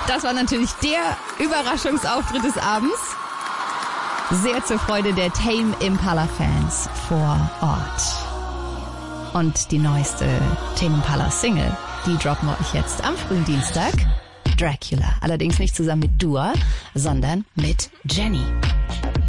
Das war natürlich der Überraschungsauftritt des Abends. Sehr zur Freude der Tame Impala-Fans vor Ort. Und die neueste Tame Impala-Single, die droppen wir euch jetzt am frühen Dienstag. Dracula. Allerdings nicht zusammen mit Dua, sondern mit Jenny.